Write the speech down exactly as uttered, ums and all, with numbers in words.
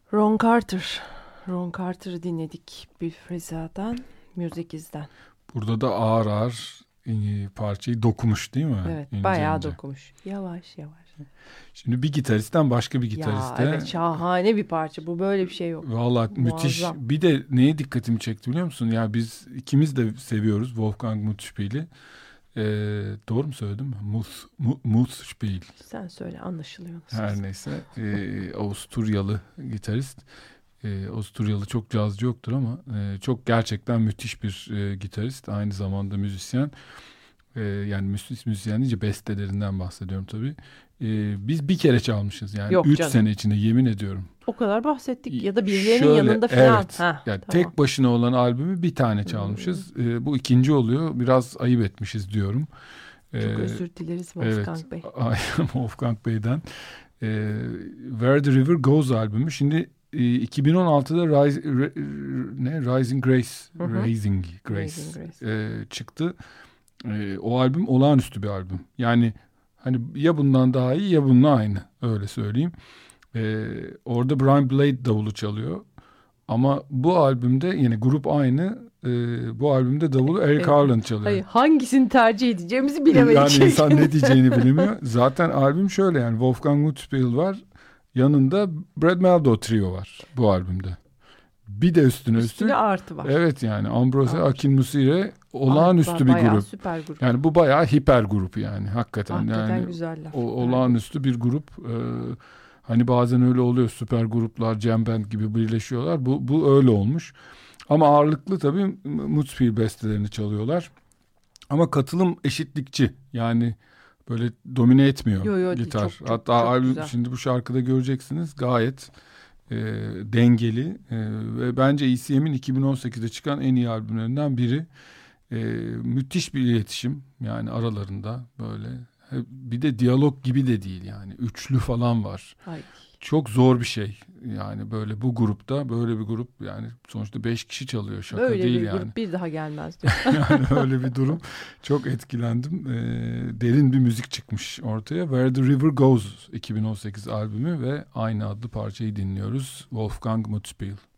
Ron Carter. Ron Carter'ı dinledik bir Friza'dan, Music Is'den. Burada da ağır ağır e, parçayı dokumuş değil mi? Evet, İnce bayağı ince. dokumuş. Yavaş yavaş. Şimdi bir gitaristten başka bir gitariste. Ya evet, şahane bir parça. Bu böyle bir şey yok. Vallahi müthiş. Muazzam. Bir de neye dikkatimi çekti biliyor musun? Ya biz ikimiz de seviyoruz Wolfgang Muthspiel'i. Ee, doğru mu söyledim? Muth, Mu- Muthspiel. Sen söyle, anlaşılıyor. Her neyse. Ee, Avusturyalı gitarist. Ee, Avusturyalı çok cazcı yoktur ama e, çok gerçekten müthiş bir e, gitarist. Aynı zamanda müzisyen. Ee, yani müzis, müzisyen deyince bestelerinden bahsediyorum tabii. Ee, biz bir kere çalmışız yani. Yok Üç canım. sene içinde yemin ediyorum. O kadar bahsettik ya da birilerinin Şöyle, yanında falan. evet. Heh, Yani tamam. tek başına olan albümü bir tane çalmışız. Hmm. Ee, bu ikinci oluyor. Biraz ayıp etmişiz diyorum. Çok Ee, özür dileriz Wolfgang evet, Bey. Wolfgang Bey'den. Ee, Where the River Goes albümü. Şimdi e, iki bin on altıda Rise, Re, ne Rising Grace, Hı hı. Raising Grace, Raising Grace. E, çıktı. E, o albüm olağanüstü bir albüm. Yani hani ya bundan daha iyi ya bununla aynı. Öyle söyleyeyim. E, orada Brian Blade davulu çalıyor. Ama bu albümde yine grup aynı. E, bu albümde davulu Eric Evet. Harland çalıyor. Hayır, hangisini tercih edeceğimizi bilemedik. Yani insan ne diyeceğini bilemiyor. Zaten albüm şöyle yani Wolfgang Muthspiel var. Yanında Brad Mehldau trio var bu albümde. Bir de üstüne üstüne. Üstüne artı var. Evet yani Ambrose Var. Akin Musire olağanüstü bir Bayağı grup. süper grup. Yani bu bayağı hiper grup yani hakikaten. Hakikaten yani güzel laf. O, olağanüstü bir grup. Ee, hani bazen öyle oluyor, süper gruplar, jam band gibi birleşiyorlar. Bu bu öyle olmuş. Ama ağırlıklı tabii Muthspiel bestelerini çalıyorlar. Ama katılım eşitlikçi. Yani böyle domine etmiyor yo, yo, gitar. çok, çok, Hatta çok albüm, güzel. şimdi bu şarkıda göreceksiniz gayet e, dengeli e, ve bence E C M'in iki bin on sekizde çıkan en iyi albümlerinden biri. E, müthiş bir iletişim yani aralarında böyle. Bir de diyalog gibi de değil yani. Üçlü falan var. Ay. Çok zor bir şey. Yani böyle bu grupta böyle bir grup yani sonuçta beş kişi çalıyor. Şaka böyle değil bir yani. grup bir daha gelmez diyor. Yani öyle bir durum. Çok etkilendim. Ee, derin bir müzik çıkmış ortaya. Where the River Goes iki bin on sekiz albümü ve aynı adlı parçayı dinliyoruz. Wolfgang Muthspiel.